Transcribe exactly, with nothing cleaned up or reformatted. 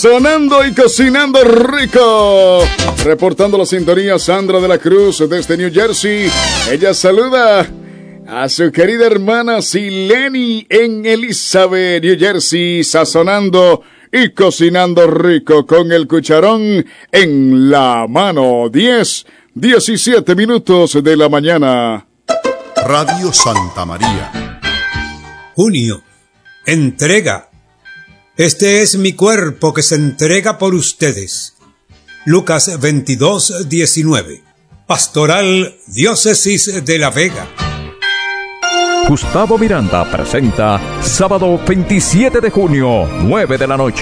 Sonando y cocinando rico. Reportando la sintonía Sandra de la Cruz desde New Jersey. Ella saluda a su querida hermana Sileni en Elizabeth, New Jersey, sazonando y cocinando rico con el cucharón en la mano. diez, diecisiete minutos de la mañana. Radio Santa María. Junio. Entrega. Este es mi cuerpo que se entrega por ustedes. Lucas veintidós, diecinueve. Pastoral Diócesis de La Vega. Gustavo Miranda presenta sábado veintisiete de junio, nueve de la noche.